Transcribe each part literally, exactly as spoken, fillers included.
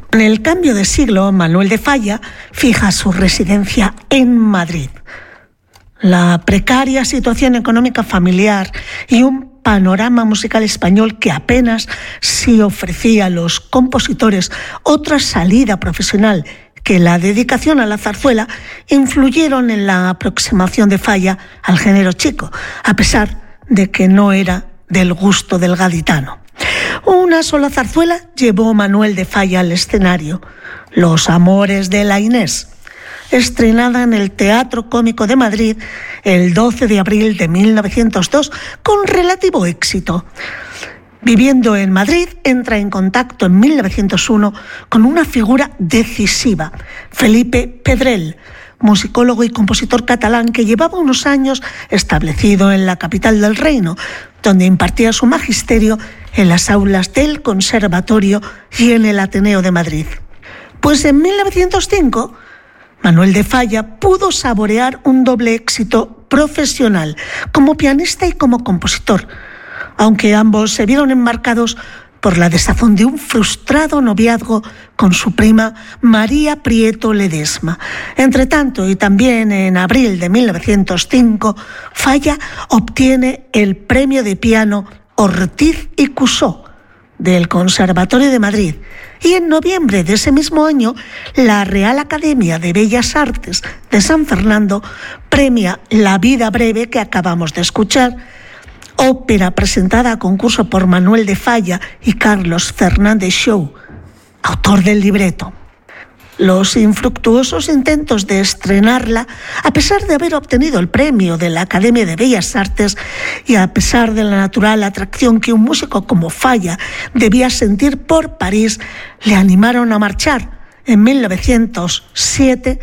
En el cambio de siglo, Manuel de Falla fija su residencia en Madrid. La precaria situación económica familiar y un panorama musical español que apenas sí ofrecía a los compositores otra salida profesional que la dedicación a la zarzuela influyeron en la aproximación de Falla al género chico, a pesar de que no era del gusto del gaditano. Una sola zarzuela llevó Manuel de Falla al escenario, Los amores de la Inés, estrenada en el Teatro Cómico de Madrid el doce de abril de mil novecientos dos con relativo éxito. Viviendo en Madrid, entra en contacto en mil novecientos uno con una figura decisiva, Felipe Pedrell, musicólogo y compositor catalán que llevaba unos años establecido en la capital del reino, donde impartía su magisterio en las aulas del Conservatorio y en el Ateneo de Madrid. Pues en mil novecientos cinco, Manuel de Falla pudo saborear un doble éxito profesional, como pianista y como compositor, aunque ambos se vieron enmarcados por la desazón de un frustrado noviazgo con su prima María Prieto Ledesma. Entre tanto, y también en abril de mil novecientos cinco, Falla obtiene el premio de piano Ortiz y Cussó del Conservatorio de Madrid, y en noviembre de ese mismo año la Real Academia de Bellas Artes de San Fernando premia La vida breve que acabamos de escuchar, ópera presentada a concurso por Manuel de Falla y Carlos Fernández Shaw, autor del libreto. Los infructuosos intentos de estrenarla, a pesar de haber obtenido el premio de la Academia de Bellas Artes y a pesar de la natural atracción que un músico como Falla debía sentir por París, le animaron a marchar en mil novecientos siete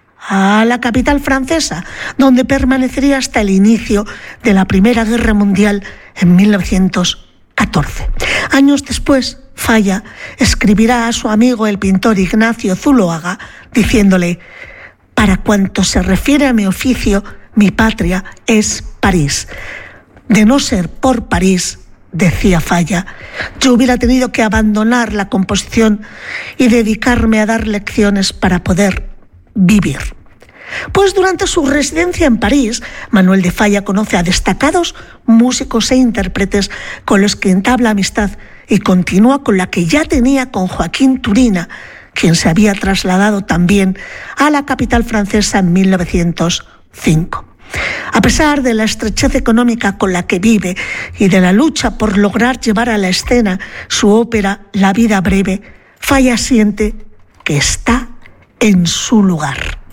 a la capital francesa, donde permanecería hasta el inicio de la Primera Guerra Mundial en mil novecientos catorce. Años después, Falla escribirá a su amigo el pintor Ignacio Zuloaga diciéndole: «Para cuanto se refiere a mi oficio, mi patria es París. De no ser por París», decía Falla, «yo hubiera tenido que abandonar la composición y dedicarme a dar lecciones para poder vivir». Pues durante su residencia en París, Manuel de Falla conoce a destacados músicos e intérpretes con los que entabla amistad y continúa con la que ya tenía con Joaquín Turina, quien se había trasladado también a la capital francesa en mil novecientos cinco. A pesar de la estrechez económica con la que vive y de la lucha por lograr llevar a la escena su ópera La vida breve, Falla siente que está en su lugar.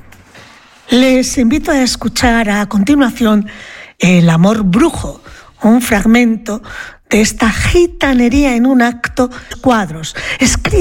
Les invito a escuchar a continuación El amor brujo, un fragmento de esta gitanería en un acto, cuadros, escrito